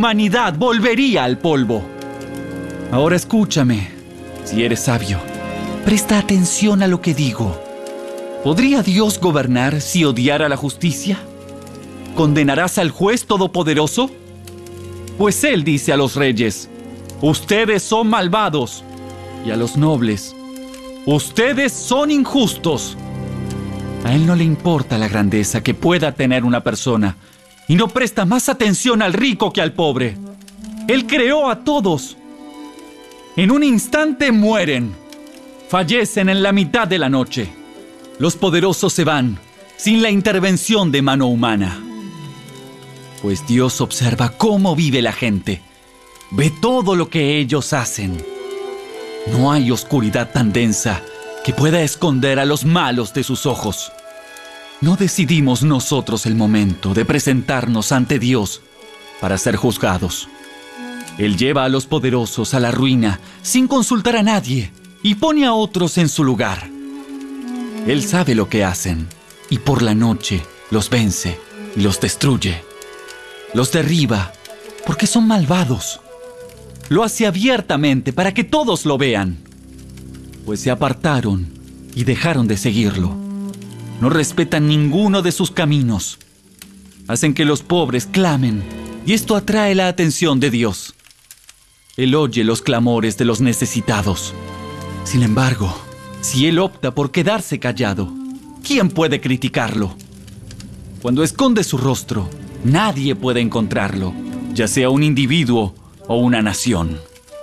humanidad volvería al polvo. Ahora escúchame, si eres sabio. Presta atención a lo que digo. ¿Podría Dios gobernar si odiara la justicia? ¿Condenarás al juez todopoderoso? Pues él dice a los reyes: ustedes son malvados, y a los nobles: ustedes son injustos. A él no le importa la grandeza que pueda tener una persona, y no presta más atención al rico que al pobre. Él creó a todos. En un instante mueren. Fallecen en la mitad de la noche. Los poderosos se van, sin la intervención de mano humana. Pues Dios observa cómo vive la gente. Ve todo lo que ellos hacen. No hay oscuridad tan densa que pueda esconder a los malos de sus ojos. No decidimos nosotros el momento de presentarnos ante Dios para ser juzgados. Él lleva a los poderosos a la ruina sin consultar a nadie y pone a otros en su lugar. Él sabe lo que hacen y por la noche los vence y los destruye. Los derriba porque son malvados. Lo hace abiertamente para que todos lo vean, pues se apartaron y dejaron de seguirlo. No respetan ninguno de sus caminos. Hacen que los pobres clamen y esto atrae la atención de Dios. Él oye los clamores de los necesitados. Sin embargo, si Él opta por quedarse callado, ¿quién puede criticarlo? Cuando esconde su rostro, nadie puede encontrarlo, ya sea un individuo o una nación.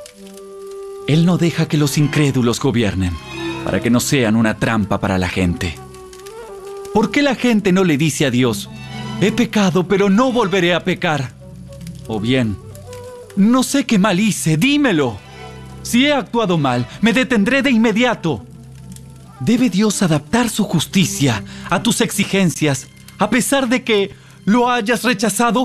Él no deja que los incrédulos gobiernen, para que no sean una trampa para la gente. ¿Por qué la gente no le dice a Dios: he pecado, pero no volveré a pecar? O bien: no sé qué mal hice, dímelo. Si he actuado mal, me detendré de inmediato. ¿Debe Dios adaptar su justicia a tus exigencias, a pesar de que lo hayas rechazado?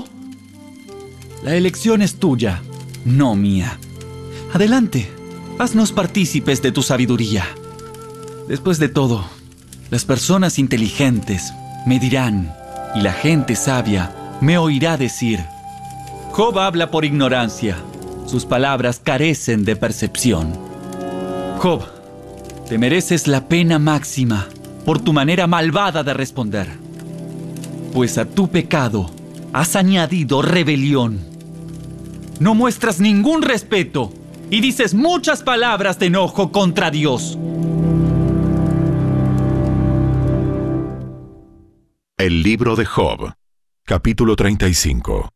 La elección es tuya, no mía. Adelante, haznos partícipes de tu sabiduría. Después de todo, las personas inteligentes me dirán, y la gente sabia me oirá decir: Job habla por ignorancia, sus palabras carecen de percepción. Job, te mereces la pena máxima por tu manera malvada de responder, pues a tu pecado has añadido rebelión. No muestras ningún respeto y dices muchas palabras de enojo contra Dios. El libro de Job, capítulo 35.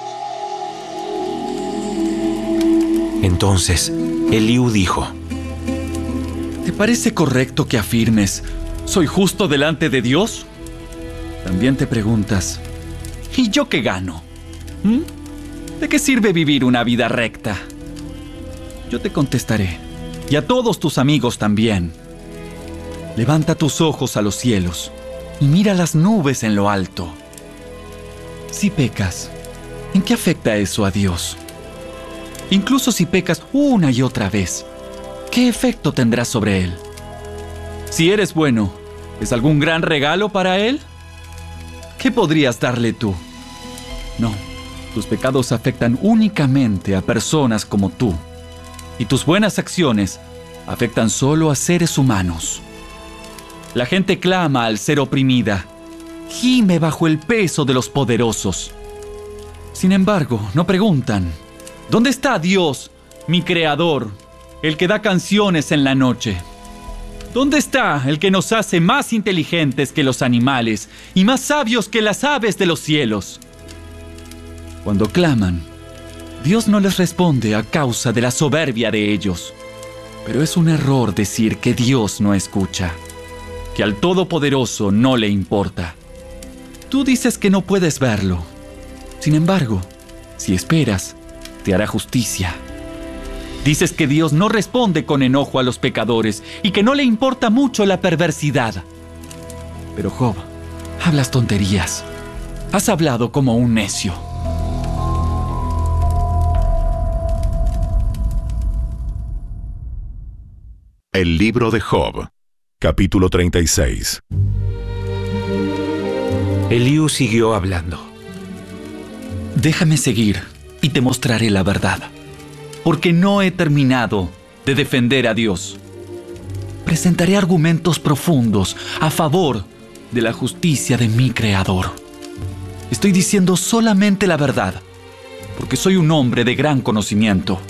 Entonces, Eliú dijo: ¿Te parece correcto que afirmes: soy justo delante de Dios? También te preguntas: ¿y yo qué gano? ¿De qué sirve vivir una vida recta? Yo te contestaré, y a todos tus amigos también. Levanta tus ojos a los cielos y mira las nubes en lo alto. Si pecas, ¿en qué afecta eso a Dios? Incluso si pecas una y otra vez, ¿qué efecto tendrá sobre Él? Si eres bueno, ¿es algún gran regalo para Él? ¿Qué podrías darle tú? No, tus pecados afectan únicamente a personas como tú, y tus buenas acciones afectan solo a seres humanos. La gente clama al ser oprimida, gime bajo el peso de los poderosos. Sin embargo, no preguntan: ¿dónde está Dios, mi Creador, el que da canciones en la noche? ¿Dónde está el que nos hace más inteligentes que los animales y más sabios que las aves de los cielos? Cuando claman, Dios no les responde a causa de la soberbia de ellos. Pero es un error decir que Dios no escucha, que al Todopoderoso no le importa. Tú dices que no puedes verlo. Sin embargo, si esperas, te hará justicia. Dices que Dios no responde con enojo a los pecadores y que no le importa mucho la perversidad. Pero Job, hablas tonterías. Has hablado como un necio. El libro de Job, capítulo 36. Eliú siguió hablando. Déjame seguir, y te mostraré la verdad, porque no he terminado de defender a Dios. Presentaré argumentos profundos a favor de la justicia de mi Creador. Estoy diciendo solamente la verdad, porque soy un hombre de gran conocimiento.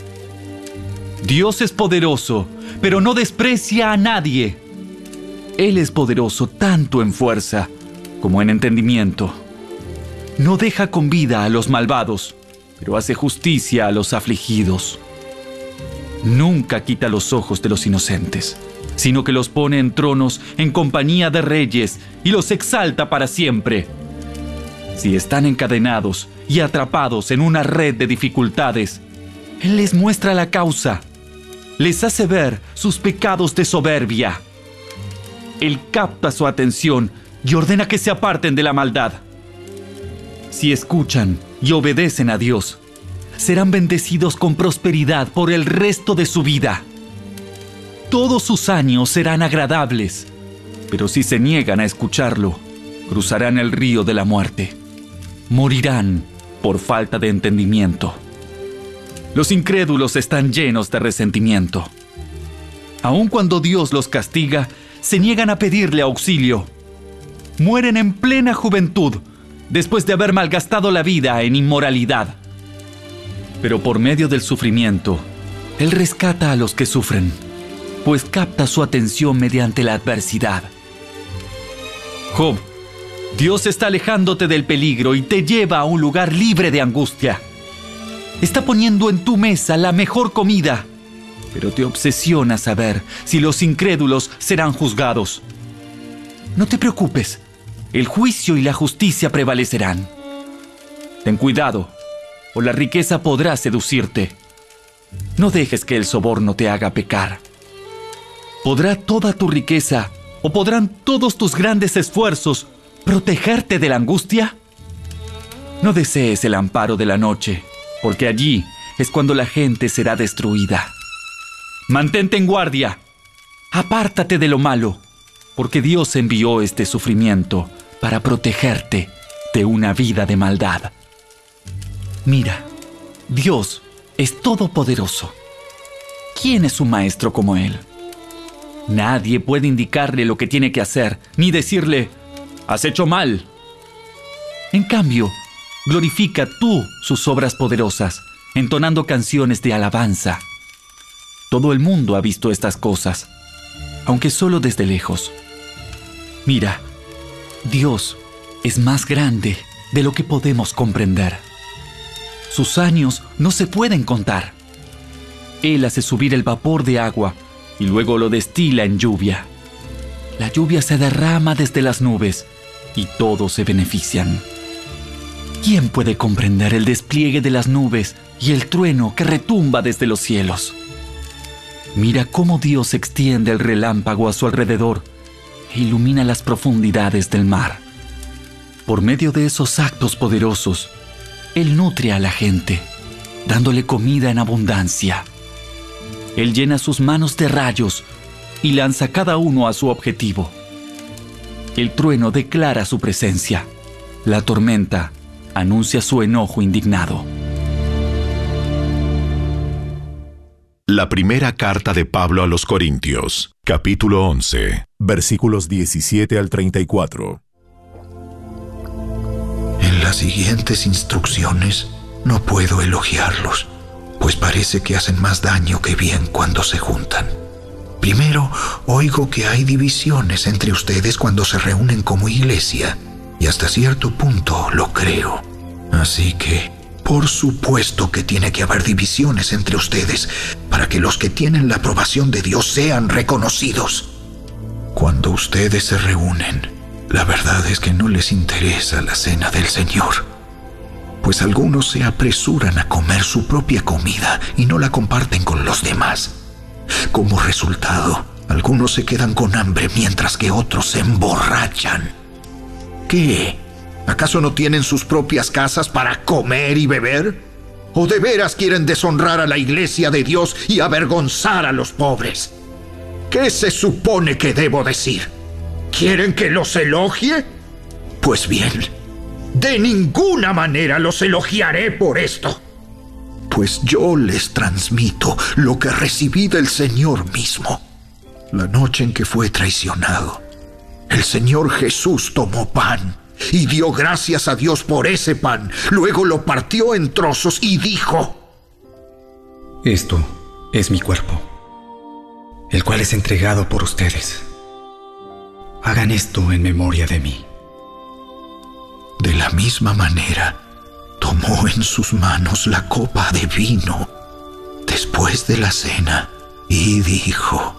Dios es poderoso, pero no desprecia a nadie. Él es poderoso tanto en fuerza como en entendimiento. No deja con vida a los malvados, pero hace justicia a los afligidos. Nunca quita los ojos de los inocentes, sino que los pone en tronos en compañía de reyes y los exalta para siempre. Si están encadenados y atrapados en una red de dificultades, Él les muestra la causa. Les hace ver sus pecados de soberbia. Él capta su atención y ordena que se aparten de la maldad. Si escuchan y obedecen a Dios, serán bendecidos con prosperidad por el resto de su vida. Todos sus años serán agradables, pero si se niegan a escucharlo, cruzarán el río de la muerte. Morirán por falta de entendimiento. Los incrédulos están llenos de resentimiento. Aun cuando Dios los castiga, se niegan a pedirle auxilio. Mueren en plena juventud, después de haber malgastado la vida en inmoralidad. Pero por medio del sufrimiento, Él rescata a los que sufren, pues capta su atención mediante la adversidad. Job, Dios está alejándote del peligro y te lleva a un lugar libre de angustia. Está poniendo en tu mesa la mejor comida, pero te obsesiona saber si los incrédulos serán juzgados. No te preocupes, el juicio y la justicia prevalecerán. Ten cuidado, o la riqueza podrá seducirte. No dejes que el soborno te haga pecar. ¿Podrá toda tu riqueza o podrán todos tus grandes esfuerzos protegerte de la angustia? No desees el amparo de la noche, porque allí es cuando la gente será destruida. Mantente en guardia. Apártate de lo malo, porque Dios envió este sufrimiento para protegerte de una vida de maldad. Mira, Dios es todopoderoso. ¿Quién es un maestro como Él? Nadie puede indicarle lo que tiene que hacer, ni decirle, has hecho mal. En cambio, glorifica tú sus obras poderosas, entonando canciones de alabanza. Todo el mundo ha visto estas cosas, aunque solo desde lejos. Mira, Dios es más grande de lo que podemos comprender. Sus años no se pueden contar. Él hace subir el vapor de agua y luego lo destila en lluvia. La lluvia se derrama desde las nubes y todos se benefician. ¿Quién puede comprender el despliegue de las nubes y el trueno que retumba desde los cielos? Mira cómo Dios extiende el relámpago a su alrededor e ilumina las profundidades del mar. Por medio de esos actos poderosos, Él nutre a la gente, dándole comida en abundancia. Él llena sus manos de rayos y lanza cada uno a su objetivo. El trueno declara su presencia. La tormenta anuncia su enojo indignado. La primera carta de Pablo a los Corintios, capítulo 11, versículos 17 al 34. En las siguientes instrucciones no puedo elogiarlos, pues parece que hacen más daño que bien cuando se juntan. Primero, oigo que hay divisiones entre ustedes cuando se reúnen como iglesia, y hasta cierto punto lo creo. Así que, por supuesto que tiene que haber divisiones entre ustedes para que los que tienen la aprobación de Dios sean reconocidos. Cuando ustedes se reúnen, la verdad es que no les interesa la cena del Señor, pues algunos se apresuran a comer su propia comida y no la comparten con los demás. Como resultado, algunos se quedan con hambre mientras que otros se emborrachan. ¿Qué? ¿Acaso no tienen sus propias casas para comer y beber? ¿O de veras quieren deshonrar a la iglesia de Dios y avergonzar a los pobres? ¿Qué se supone que debo decir? ¿Quieren que los elogie? Pues bien, de ninguna manera los elogiaré por esto. pues yo les transmito lo que recibí del Señor mismo. La noche en que fue traicionado, el Señor Jesús tomó pan y dio gracias a Dios por ese pan. Luego lo partió en trozos y dijo: Esto es mi cuerpo, el cual es entregado por ustedes. Hagan esto en memoria de mí. De la misma manera, tomó en sus manos la copa de vino después de la cena y dijo: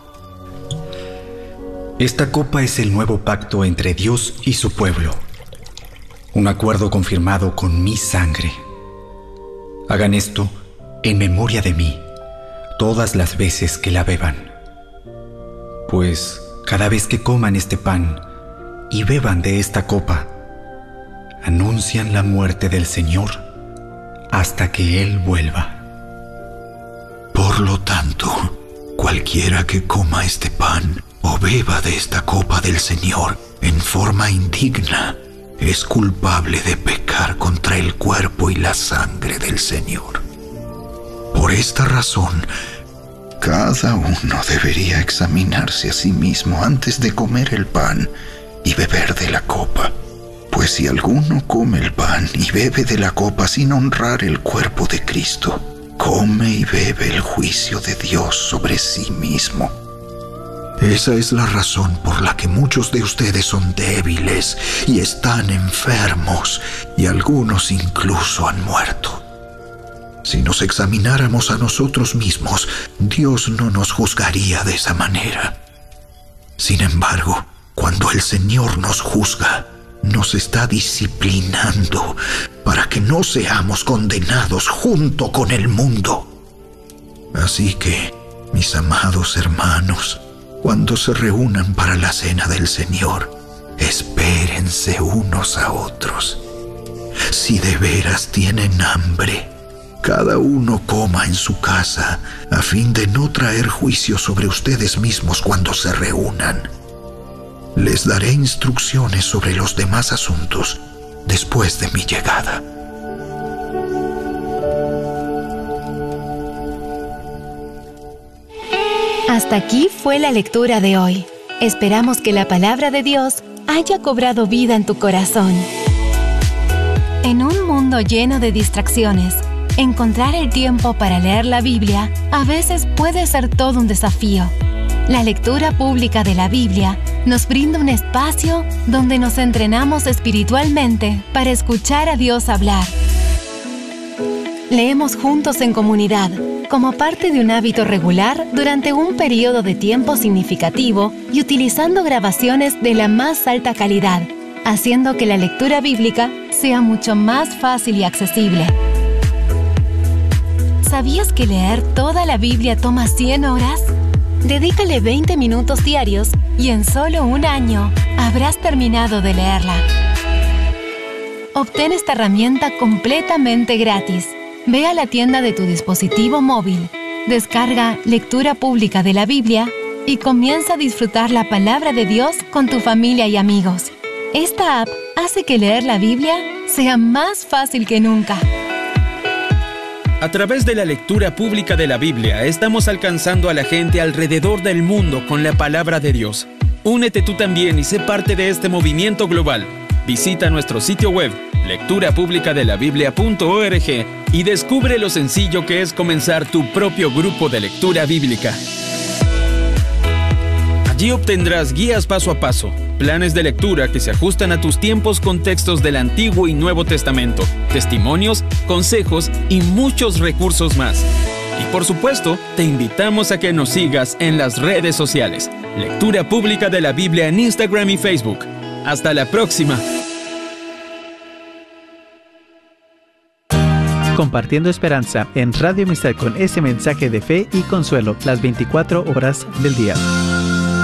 Esta copa es el nuevo pacto entre Dios y su pueblo, un acuerdo confirmado con mi sangre. Hagan esto en memoria de mí todas las veces que la beban. Pues cada vez que coman este pan y beban de esta copa, anuncian la muerte del Señor hasta que Él vuelva. Por lo tanto, cualquiera que coma este pan o beba de esta copa del Señor en forma indigna es culpable de pecar contra el cuerpo y la sangre del Señor. Por esta razón, cada uno debería examinarse a sí mismo antes de comer el pan y beber de la copa. Pues si alguno come el pan y bebe de la copa sin honrar el cuerpo de Cristo, come y bebe el juicio de Dios sobre sí mismo. Esa es la razón por la que muchos de ustedes son débiles y están enfermos, y algunos incluso han muerto. Si nos examináramos a nosotros mismos, Dios no nos juzgaría de esa manera. Sin embargo, cuando el Señor nos juzga, nos está disciplinando para que no seamos condenados junto con el mundo. Así que, mis amados hermanos, cuando se reúnan para la cena del Señor, espérense unos a otros. Si de veras tienen hambre, cada uno coma en su casa, a fin de no traer juicio sobre ustedes mismos cuando se reúnan. Les daré instrucciones sobre los demás asuntos después de mi llegada. Hasta aquí fue la lectura de hoy. Esperamos que la palabra de Dios haya cobrado vida en tu corazón. En un mundo lleno de distracciones, encontrar el tiempo para leer la Biblia a veces puede ser todo un desafío. La lectura pública de la Biblia nos brinda un espacio donde nos entrenamos espiritualmente para escuchar a Dios hablar. Leemos juntos en comunidad, como parte de un hábito regular durante un periodo de tiempo significativo y utilizando grabaciones de la más alta calidad, haciendo que la lectura bíblica sea mucho más fácil y accesible. ¿Sabías que leer toda la Biblia toma 100 horas? Dedícale 20 minutos diarios y en solo un año habrás terminado de leerla. Obtén esta herramienta completamente gratis. Ve a la tienda de tu dispositivo móvil, descarga Lectura Pública de la Biblia y comienza a disfrutar la palabra de Dios con tu familia y amigos. Esta app hace que leer la Biblia sea más fácil que nunca. A través de la lectura pública de la Biblia, estamos alcanzando a la gente alrededor del mundo con la palabra de Dios. Únete tú también y sé parte de este movimiento global. Visita nuestro sitio web, lecturapublicadelabiblia.org, y descubre lo sencillo que es comenzar tu propio grupo de lectura bíblica. Allí obtendrás guías paso a paso, planes de lectura que se ajustan a tus tiempos con textos del Antiguo y Nuevo Testamento, testimonios, consejos y muchos recursos más. Y por supuesto, te invitamos a que nos sigas en las redes sociales. Lectura Pública de la Biblia en Instagram y Facebook. ¡Hasta la próxima! Compartiendo esperanza en Radio Amistad con ese mensaje de fe y consuelo las 24 horas del día.